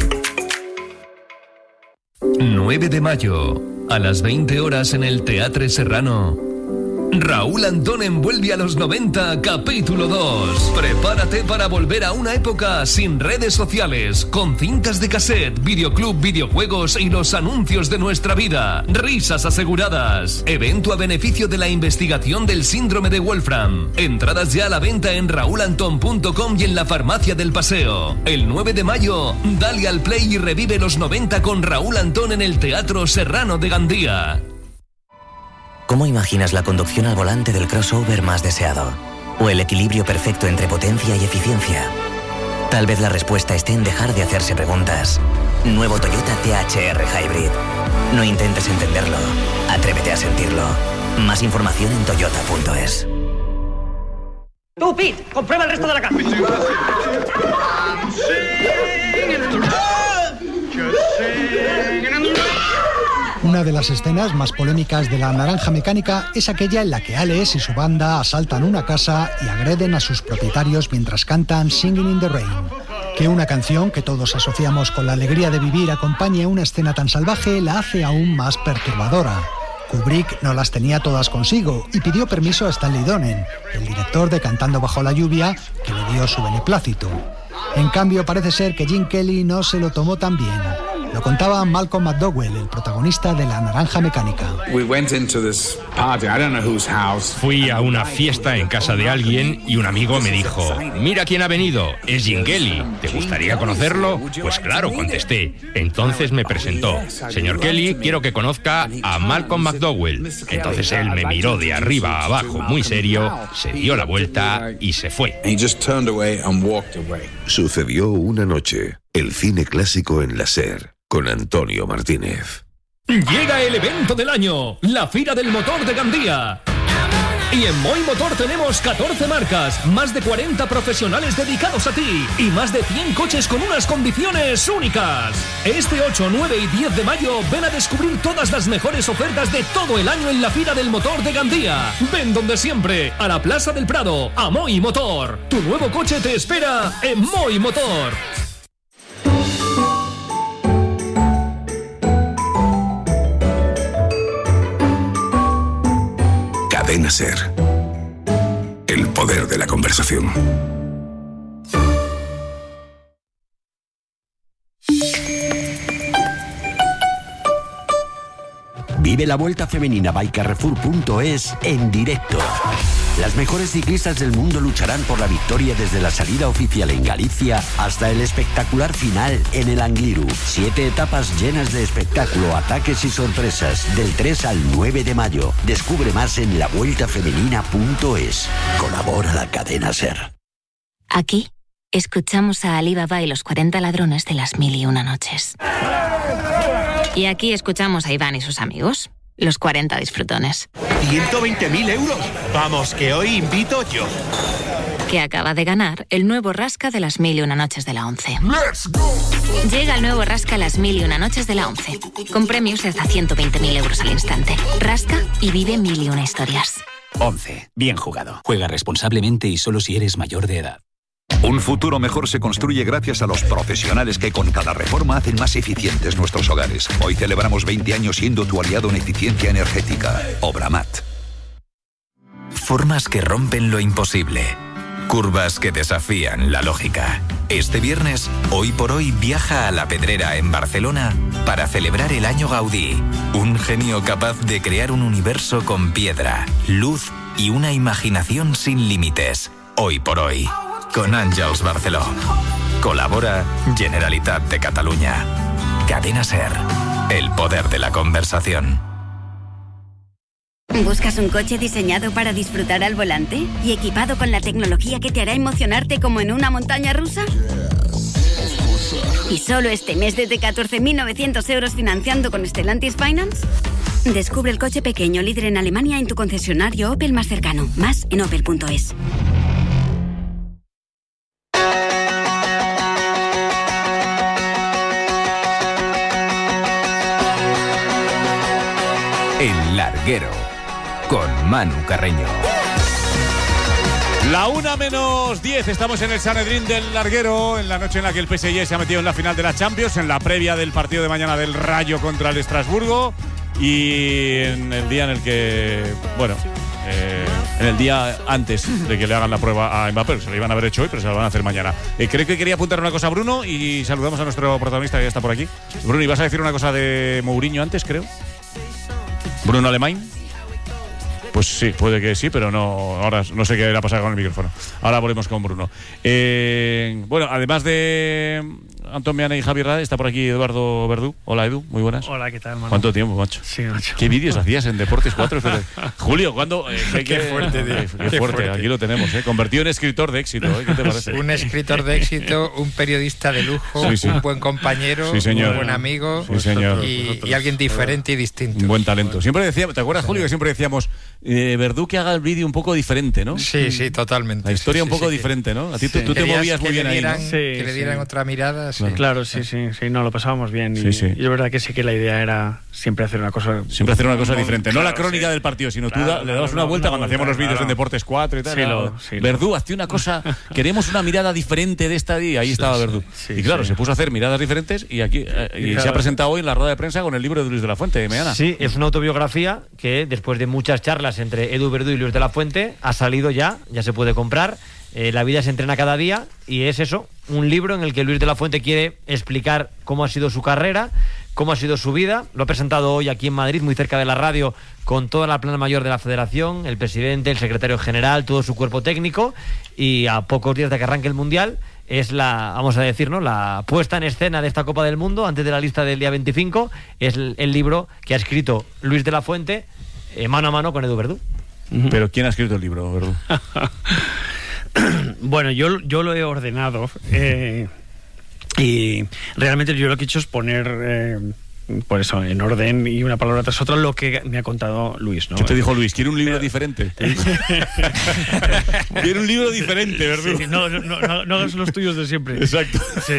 9 de mayo, a las 20 horas en el Teatre Serrano. Raúl Antón envuelve a los 90, capítulo 2. Prepárate para volver a una época sin redes sociales, con cintas de cassette, videoclub, videojuegos y los anuncios de nuestra vida. Risas aseguradas. Evento a beneficio de la investigación del síndrome de Wolfram. Entradas ya a la venta en raulanton.com y en la farmacia del Paseo. El 9 de mayo, dale al play y revive los 90 con Raúl Antón en el Teatro Serrano de Gandía. ¿Cómo imaginas la conducción al volante del crossover más deseado? ¿O el equilibrio perfecto entre potencia y eficiencia? Tal vez la respuesta esté en dejar de hacerse preguntas. Nuevo Toyota THR Hybrid. No intentes entenderlo, atrévete a sentirlo. Más información en toyota.es. Tú, Pete, comprueba el resto de la casa. Una de las escenas más polémicas de La Naranja Mecánica es aquella en la que Alex y su banda asaltan una casa y agreden a sus propietarios mientras cantan Singing in the Rain. Que una canción que todos asociamos con la alegría de vivir acompañe una escena tan salvaje la hace aún más perturbadora. Kubrick no las tenía todas consigo y pidió permiso a Stanley Donen, el director de Cantando bajo la lluvia, que le dio su beneplácito. En cambio, parece ser que Gene Kelly no se lo tomó tan bien. Lo contaba Malcolm McDowell, el protagonista de La Naranja Mecánica. Fui a una fiesta en casa de alguien y un amigo me dijo: mira quién ha venido, es Gene Kelly, ¿te gustaría conocerlo? Pues claro, contesté. Entonces me presentó: señor Kelly, quiero que conozca a Malcolm McDowell. Entonces él me miró de arriba a abajo muy serio, se dio la vuelta y se fue. Sucedió una noche, el cine clásico en la SER, con Antonio Martínez. Llega el evento del año, la Fira del Motor de Gandía. Y en Moi Motor tenemos 14 marcas, más de 40 profesionales dedicados a ti y más de 100 coches con unas condiciones únicas. Este 8, 9 y 10 de mayo ven a descubrir todas las mejores ofertas de todo el año en la Fira del Motor de Gandía. Ven donde siempre, a la Plaza del Prado, a Moi Motor. Tu nuevo coche te espera en Moi Motor. Cadena SER. El poder de la conversación. Vive la Vuelta Femenina by Carrefour.es en directo. Las mejores ciclistas del mundo lucharán por la victoria desde la salida oficial en Galicia hasta el espectacular final en el Angliru. 7 etapas llenas de espectáculo, ataques y sorpresas del 3 al 9 de mayo. Descubre más en lavueltafemenina.es. Colabora la cadena SER. Aquí escuchamos a Ali Baba y los 40 ladrones de las 1001 noches. Y aquí escuchamos a Iván y sus amigos, los 40 disfrutones. 120.000 euros. Vamos, que hoy invito yo. Que acaba de ganar el nuevo Rasca de las 1001 noches de la 11. ¡Let's go! Llega el nuevo Rasca las 1001 noches de la 11. Con premios de hasta 120.000 euros al instante. Rasca y vive 1001 historias. 11. Bien jugado. Juega responsablemente y solo si eres mayor de edad. Un futuro mejor se construye gracias a los profesionales que con cada reforma hacen más eficientes nuestros hogares. Hoy celebramos 20 años siendo tu aliado en eficiencia energética. Obramat. Formas que rompen lo imposible. Curvas que desafían la lógica. Este viernes, Hoy por Hoy viaja a La Pedrera en Barcelona para celebrar el Año Gaudí. Un genio capaz de crear un universo con piedra, luz y una imaginación sin límites. Hoy por Hoy. Con Àngels Barceló. Colabora Generalitat de Cataluña. Cadena SER. El poder de la conversación. ¿Buscas un coche diseñado para disfrutar al volante y equipado con la tecnología que te hará emocionarte como en una montaña rusa? ¿Y solo este mes desde 14.900 euros financiando con Stellantis Finance? Descubre el coche pequeño líder en Alemania en tu concesionario Opel más cercano. Más en opel.es. El Larguero, con Manu Carreño. La 1:10, estamos en el Sanedrín del Larguero, en la noche en la que el PSG se ha metido en la final de la Champions, en la previa del partido de mañana del Rayo contra el Estrasburgo y en el día en el que, bueno, en el día antes de que le hagan la prueba a Mbappé. Se lo iban a haber hecho hoy, pero se lo van a hacer mañana. Creo que quería apuntar una cosa a Bruno y saludamos a nuestro protagonista que ya está por aquí. Bruno, ¿ibas a decir una cosa de Mourinho antes, creo? ¿Bruno Alemán? Pues sí, puede que sí, pero no. Ahora no sé qué le ha pasado con el micrófono. Ahora volvemos con Bruno. Bueno, además de Antón Meana y Javier Rade, está por aquí Eduardo Verdú. Hola, Edu, muy buenas. Hola, ¿qué tal, Manu? ¿Cuánto tiempo, macho? Sí, macho. ¿Qué vídeos hacías en Deportes 4? Julio, ¿cuándo? Qué fuerte, tío. Qué fuerte, aquí lo tenemos, convertido en escritor de éxito. ¿Qué te parece? Un escritor de éxito, un periodista de lujo, sí, sí. Un buen compañero, sí, señor. Un buen amigo, sí, señor. Y alguien diferente y distinto. Un buen talento. Siempre decíamos, ¿te acuerdas, Julio, que siempre decíamos Verdú que haga el vídeo un poco diferente, ¿no? Sí, sí, totalmente. La historia un poco diferente, ¿no? A ti tú te movías muy bien ahí, ¿no? Que le dieran otra mirada. Sí. Claro, sí, no, lo pasábamos bien. Y es verdad que sí que la idea era siempre hacer una cosa... Siempre hacer una cosa diferente. No la crónica del partido, sino tú le dabas una vuelta cuando hacíamos los vídeos en Deportes 4 y tal. Verdú, hazte una cosa... Queremos una mirada diferente de esta día. Ahí estaba Verdú. Y claro, se puso a hacer miradas diferentes y aquí se ha presentado hoy en la rueda de prensa con el libro de Luis de la Fuente, Meana. Sí, es una autobiografía que después de muchas charlas entre Edu Verdú y Luis de la Fuente ha salido ya se puede comprar. La vida se entrena cada día y es eso, un libro en el que Luis de la Fuente quiere explicar cómo ha sido su carrera, cómo ha sido su vida. Lo ha presentado hoy aquí en Madrid, muy cerca de la radio, con toda la plana mayor de la Federación, el presidente, el secretario general, todo su cuerpo técnico, y a pocos días de que arranque el Mundial es vamos a decir, ¿no?, la puesta en escena de esta Copa del Mundo antes de la lista del día 25. Es el libro que ha escrito Luis de la Fuente mano a mano con Edu Verdú. ¿Pero quién ha escrito el libro, Verdú? Bueno, yo lo he ordenado y realmente yo lo que he hecho es poner por eso, en orden y una palabra tras otra, lo que me ha contado Luis, ¿no? ¿Qué te dijo Luis? Quiero un libro diferente. Quiero un libro diferente, ¿verdad? Sí, no hagas los tuyos de siempre. Exacto. Sí.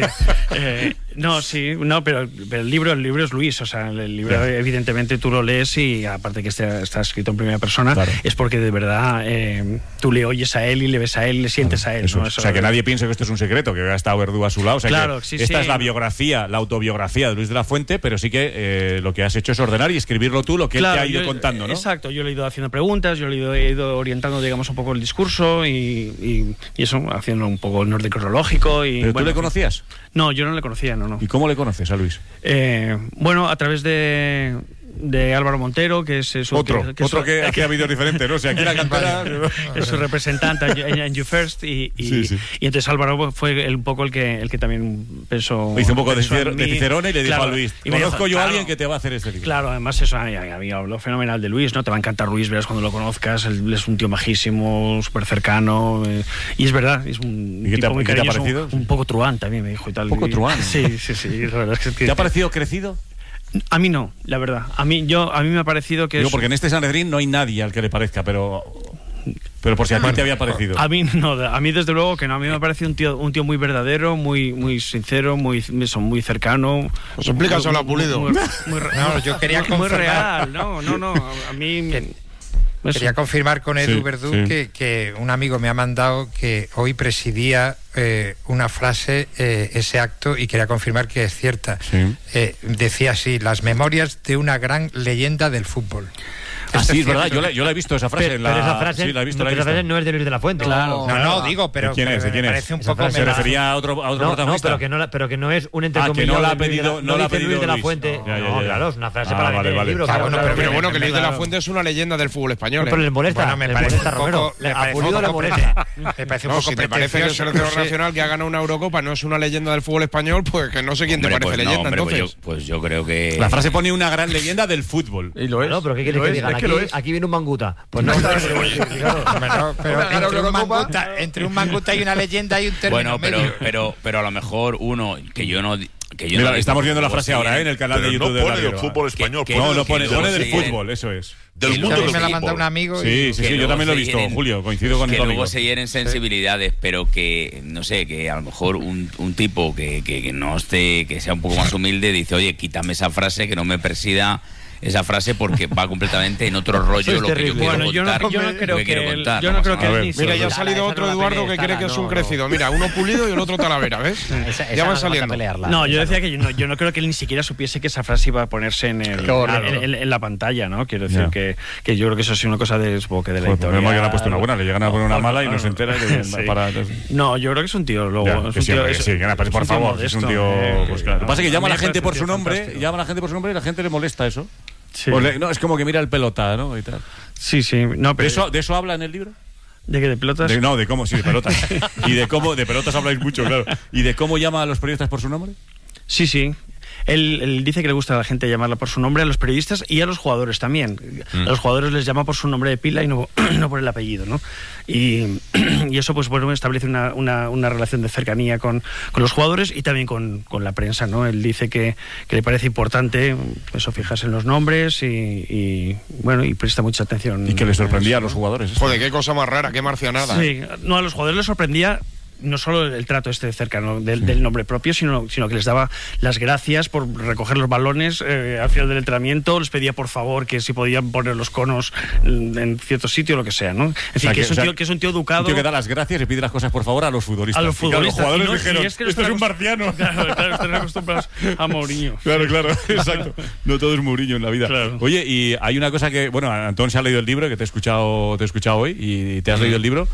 Pero el libro es Luis, o sea, el libro evidentemente tú lo lees y aparte que está escrito en primera persona, es porque de verdad tú le oyes a él y le ves a él, le sientes a él. Eso, ¿no? o sea, que nadie piense que esto es un secreto, que ha estado Verdú a su lado. O sea, claro, que esta es la biografía, la autobiografía de Luis de la Fuente, pero sí que lo que has hecho es ordenar y escribirlo tú, lo que él te ha ido contando, ¿no? Exacto, yo le he ido haciendo preguntas, yo le he ido orientando, digamos, un poco el discurso y eso, haciendo un poco el orden cronológico. ¿Pero tú le conocías? No, yo no le conocía, no. ¿Y cómo le conoces a Luis? Bueno, a través de Álvaro Montero, que es su... Otro que aquí ha habido diferente, ¿no? O sea, aquí la cantera... es su representante en You First y entonces Álvaro fue un poco el que también pensó... Hizo un poco de Cicerone y le dijo a Luis, conozco yo a alguien que te va a hacer este libro. Claro, además eso, había hablado fenomenal de Luis, ¿no? Te va a encantar Luis, verás cuando lo conozcas, él es un tío majísimo, súper cercano, y es verdad, es un tipo muy cariñoso, un poco truán también me dijo y tal. ¿Un poco truán? Sí, la verdad es que... ¿Te ha parecido crecido? A mí no, la verdad. A mí me ha parecido que... Porque en este Sanedrín no hay nadie al que le parezca, pero por si a ti te había parecido. A mí no, a mí desde luego que no. A mí me ha parecido un tío muy verdadero, muy sincero, muy cercano. Pues explícaselo a Pulido. No, yo quería confirmar. Muy real, no. A mí... Quería confirmar con Edu Verdú que un amigo me ha mandado que hoy presidía una frase ese acto y quería confirmar que es cierta. Decía así: las memorias de una gran leyenda del fútbol. Sí, es verdad, yo la he visto esa frase. Pero esa frase, esa frase no es de Luis de la Fuente. Claro. No, digo, pero ¿quién es? me parece un poco... ¿Se refería a otro protagonista? Pero que no es un entrecomillado. Que no la ha pedido Luis de la Fuente. No, claro, es una frase para leer el libro. Pero bueno, que Luis de la Fuente es una leyenda del fútbol español. Pero le molesta, me molesta Romero. A Pulido le molesta. Me parece un poco... Si te parece que el seleccionador nacional que ha ganado una Eurocopa no es una leyenda del fútbol español, pues que no sé quién te parece leyenda, entonces. Pues yo creo que... La frase pone una gran leyenda del fútbol. Y lo es. No, pero ¿qué quieres que digan? Aquí viene un manguta. Pues no, pero entre un manguta y una leyenda hay un término. Bueno, pero a lo mejor uno que yo no... Mira, estamos viendo la frase ahora en el canal de YouTube. No pone del fútbol español. No, pone del fútbol, eso es. Del mundo del me la manda un amigo. Sí, yo también lo he visto, Julio, coincido con que tu amigo. Luego se hieren sensibilidades, pero que, no sé, que a lo mejor un tipo que no esté, que sea un poco más humilde, dice, oye, quítame esa frase, que no me presida esa frase porque va completamente en otro rollo lo que yo quiero contar. Yo no creo que mira, ya ha salido otro Eduardo que cree que es un crecido. Mira, uno Pulido y el otro Talavera, ¿ves? Ya van saliendo. No, yo decía que yo no creo que él ni siquiera supiese que esa frase iba a ponerse en la pantalla, ¿no? Quiero decir que yo creo que eso es una cosa de la editorial. No le han puesto una buena, le llegan a poner una mala y no se entera. No, yo creo que es un tío. Por favor, es un tío. Lo que pasa es que llama a la gente por su nombre y a la gente le molesta eso. Sí. No, es como que mira el pelota, ¿no? Y tal. Sí. No, pero ¿De eso habla en el libro? ¿De qué? ¿De pelotas? De cómo, sí, de pelotas. Y de pelotas habláis mucho, claro. ¿Y de cómo llama a los periodistas por su nombre? Sí. Él dice que le gusta a la gente llamarla por su nombre, a los periodistas y a los jugadores también. A los jugadores les llama por su nombre de pila y no por el apellido, ¿no? Y eso pues bueno, establece una relación de cercanía con los jugadores y también con la prensa, ¿no? Él dice que le parece importante eso, fijarse en los nombres y presta mucha atención. ¿Y que le sorprendía a los jugadores? Joder, qué cosa más rara, qué marcianada. Sí, no, a los jugadores les sorprendía no solo el trato cercano del nombre propio, sino que les daba las gracias por recoger los balones al final del entrenamiento, les pedía por favor que si podían poner los conos en cierto sitio, lo que sea, ¿no? En fin, que es un tío educado. Un tío que da las gracias y pide las cosas por favor a los futbolistas. A los futbolistas. Los jugadores dijeron, esto es un marciano. Claro, están acostumbrados a Mourinho. Claro, exacto. No todo es Mourinho en la vida. Claro. Oye, y hay una cosa que, bueno, Antón se ha leído el libro, que te he escuchado hoy y te has leído el libro.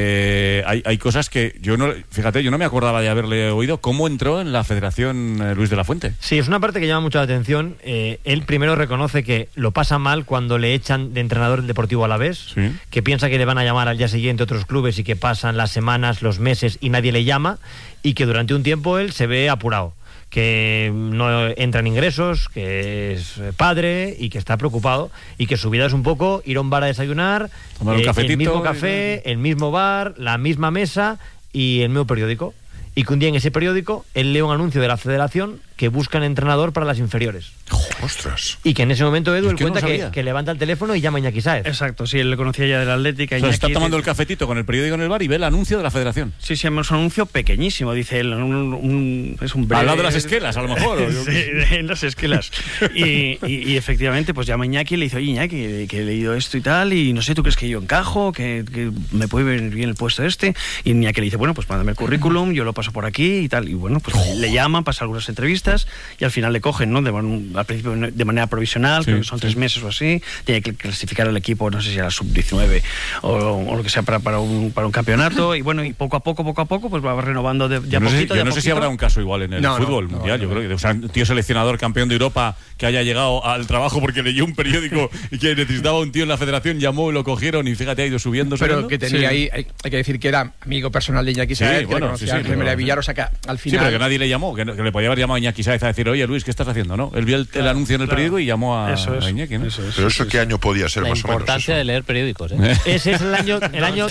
Hay cosas que yo no me acordaba de haberle oído. ¿Cómo entró en la Federación Luis de la Fuente? Sí, es una parte que llama mucho la atención. Él primero reconoce que lo pasa mal cuando le echan de entrenador el Deportivo Alavés, que piensa que le van a llamar al día siguiente otros clubes y que pasan las semanas, los meses y nadie le llama, y que durante un tiempo él se ve apurado, que no entran ingresos, que es padre y que está preocupado y que su vida es un poco ir a un bar a desayunar, tomar un cafetito, el mismo café, el mismo bar, la misma mesa y el mismo periódico. Y que un día en ese periódico él lee un anuncio de la Federación que buscan entrenador para las inferiores. ¡Ostras! Y que en ese momento Edu él cuenta que levanta el teléfono y llama a Iñaki Sáez. Exacto, sí, él le conocía ya del Atlético. Está tomando el cafetito con el periódico en el bar y ve el anuncio de la federación. Sí, es un anuncio pequeñísimo, dice él. Es un breve... Al lado de las esquelas, a lo mejor. Sí, en las esquelas. y efectivamente, pues llama a Iñaki y le dice, oye, Iñaki, que he leído esto y tal, y no sé, ¿tú crees que yo encajo? Que me puede venir bien el puesto este. Y Iñaki le dice, bueno, pues mándame el currículum, yo lo paso por aquí y tal. Y bueno, pues le llaman, pasa algunas entrevistas y al final le cogen, ¿no? Al principio de manera provisional, creo que son 3 meses o así. Tiene que clasificar al equipo, no sé si era sub-19 o lo que sea para un campeonato. Y bueno, y poco a poco, pues va renovando de a poquito. Yo no sé si habrá un caso igual en el fútbol mundial. Yo creo que, o sea, un tío seleccionador campeón de Europa que haya llegado al trabajo porque leyó un periódico y que necesitaba un tío en la federación, llamó y lo cogieron y fíjate, ha ido subiendo. Pero que tenía ahí, hay que decir que era amigo personal de Iñaki Sáez, que conocía a Villar, o sea que al final... Sí, pero que nadie le llamó, que le podía haber llamado a Iñaki Sáez a decir, oye Luis, ¿qué estás haciendo? ¿No? Él vio el anuncio en el periódico y llamó a Iñaki, ¿no? Pero eso, ¿qué año podía ser, más o menos? La importancia de leer periódicos, Ese es el año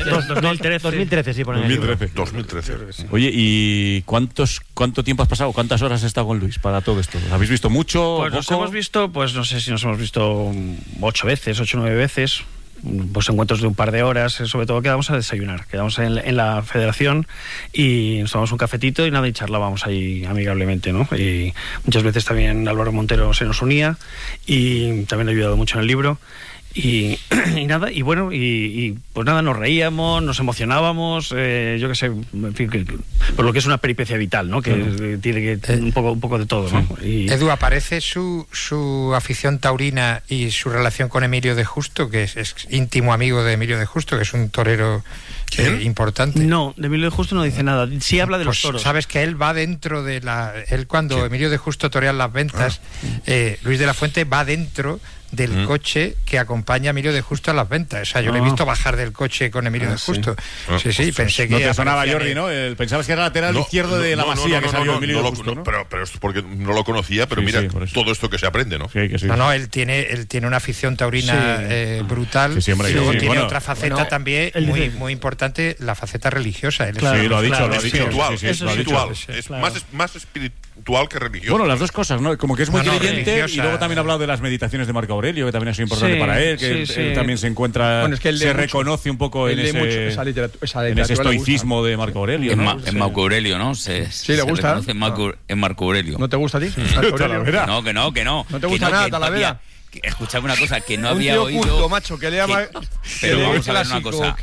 2013, sí, ponen 2013. Oye, ¿y cuánto tiempo has pasado? ¿Cuántas horas has estado con Luis para todo esto? ¿Lo habéis visto mucho? Pues nos hemos visto, pues no sé si nos hemos visto 8 o 9 veces. Pues encuentros de un par de horas, sobre todo quedamos a desayunar, quedamos en la federación y nos tomamos un cafetito y nada, y charlábamos ahí amigablemente, ¿no? Y muchas veces también Álvaro Montero se nos unía y también ha ayudado mucho en el libro. Y nada, y bueno, y pues nada, nos reíamos, nos emocionábamos, yo qué sé, en fin, por lo que es una peripecia vital, ¿no? Que tiene que un poco de todo, ¿no? Y... Edu, aparece su afición taurina y su relación con Emilio de Justo, que es íntimo amigo de Emilio de Justo, que es un torero importante. No, de Emilio de Justo no dice nada, sí habla de los toros. Sabes que él va dentro de él cuando Emilio de Justo torea las ventas, Luis de la Fuente va dentro del coche que acompaña a Emilio de Justo a las ventas. O sea, yo le he visto bajar del coche con Emilio de Justo. Sí, pensé que... No te sonaba, Jordi, ¿no? Pensabas que era lateral izquierdo de la Masía que salió Emilio de Justo, ¿no? Pero es porque no lo conocía, pero mira, todo esto que se aprende, ¿no? No, él tiene una afición taurina brutal. Y luego tiene otra faceta también muy importante, la faceta religiosa. Sí, lo ha dicho. Espiritual. Es más espiritual que religioso. Bueno, las dos cosas, ¿no? Como que es muy creyente y luego también ha hablado de las meditaciones de Marco Aurelio, que también ha sido importante para él, que él también se encuentra, se reconoce un poco en ese estoicismo de Marco Aurelio, ¿no? En Marco Aurelio, ¿no? Sí, le gusta. En Marco Aurelio. ¿No te gusta a ti? No. ¿No te gusta nada, Talavera? Escuchadme una cosa, que no había tío oído... culto, macho, que lea pero vamos a ver una cosa,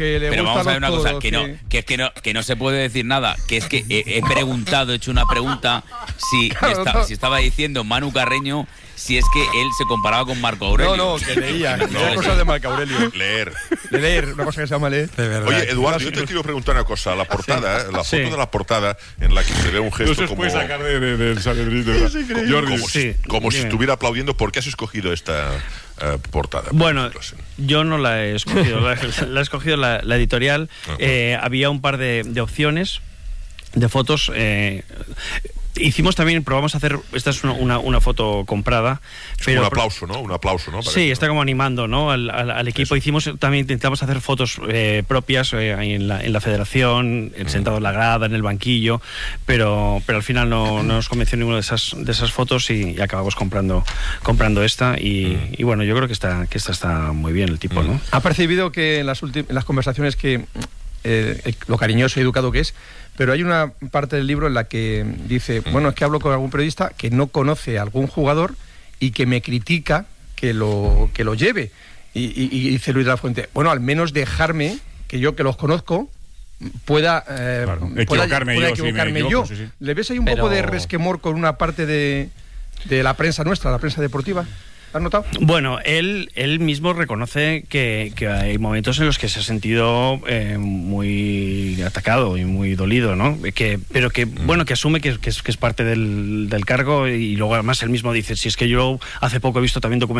que no se puede decir nada, que es que he hecho una pregunta si estaba diciendo Manu Carreño si es que él se comparaba con Marco Aurelio. No, que leía cosas de Marco Aurelio. Leer, una cosa que se llama leer. Oye, Eduardo, yo te quiero preguntar una cosa. La portada, la foto de la portada en la que se ve un gesto como... No se puede sacar del Sanedrito. Como si estuviera aplaudiendo. ¿Por qué has escogido esta portada? Bueno, yo no la he escogido. la ha escogido la editorial. Había un par de opciones de fotos. Probamos a hacer, esta es una foto comprada. Pero un aplauso, ¿no? Un aplauso, ¿no? Sí, está como animando, ¿no? al equipo. Intentamos hacer fotos propias en la federación, sentado en la grada, en el banquillo, pero al final no nos convenció ninguna de esas fotos y acabamos comprando esta y bueno, yo creo que esta está muy bien el tipo, ¿no? ¿Ha percibido que en las conversaciones que lo cariñoso y educado que es, pero hay una parte del libro en la que dice, bueno, es que hablo con algún periodista que no conoce a algún jugador y que me critica que lo lleve, y dice Luis de la Fuente, bueno, al menos dejarme que yo, que los conozco, pueda equivocarme yo. Sí. ¿Le ves ahí un poco de resquemor con una parte de la prensa nuestra, la prensa deportiva? ¿Has notado? Bueno, él mismo reconoce que hay momentos en los que se ha sentido muy atacado y muy dolido, ¿no? Pero que asume que es parte del cargo, y luego además él mismo dice, si es que yo hace poco he visto también